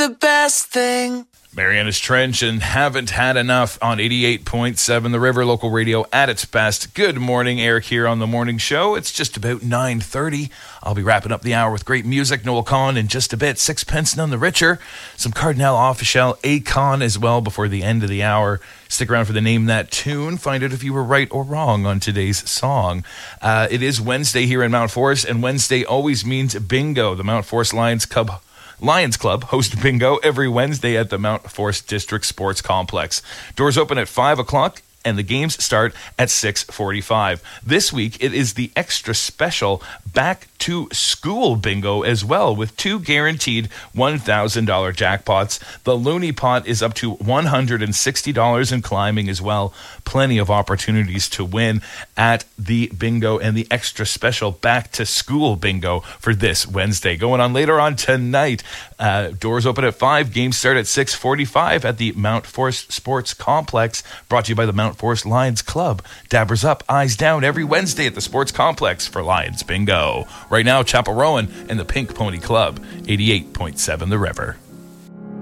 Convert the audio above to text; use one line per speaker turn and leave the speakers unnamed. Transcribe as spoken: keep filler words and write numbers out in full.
the best thing.
Mariana's Trench and Haven't Had Enough on eighty-eight point seven The River, local radio at its best. Good morning, Eric here on the morning show. It's just about nine thirty. I'll be wrapping up the hour with great music. Noel Kahn in just a bit. Sixpence None the Richer. Some Cardinal Offishall Akon as well before the end of the hour. Stick around for the Name That Tune. Find out if you were right or wrong on today's song. Uh, it is Wednesday here in Mount Forest, and Wednesday always means bingo. The Mount Forest Lions Cub Lions Club host bingo every Wednesday at the Mount Forest District Sports Complex. Doors open at five o'clock and the games start at six forty-five. This week, it is the extra special Back to School bingo as well, with two guaranteed one thousand dollars jackpots. The Looney Pot is up to one hundred sixty dollars and climbing as well. Plenty of opportunities to win at the bingo and the extra special Back to School bingo for this Wednesday. Going on later on tonight. Uh, doors open at five. Games start at six forty-five at the Mount Forest Sports Complex. Brought to you by the Mount Forest Lions Club. Dabbers up, eyes down every Wednesday at the Sports Complex for Lions Bingo. Right now, Chapel Rowan and the Pink Pony Club, eighty-eight point seven The River.